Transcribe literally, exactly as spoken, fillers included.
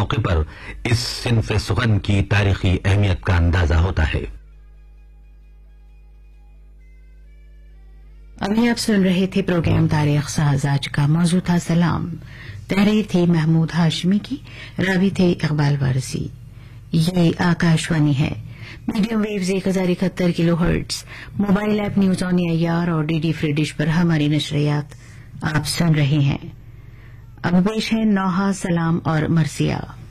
मौके पर इस सिन्फ सुगन की तारीखी अहमियत का अंदाजा होता है। अभी आप सुन रहे थे प्रोग्राम तारीख साज। आज का मौजू था सलाम। तहरीर थी महमूद हाशमी की, रावी थे इकबाल वारसी। ये आकाशवाणी है, मीडियम वेव्स एक हजार इकहत्तर kilo hertz. Mobile app news on AIR और डीडी फ्री डिश पर हमारी नशरियात आप सुन रहे हैं। अब पेश है नौहा, सलाम और मरसिया।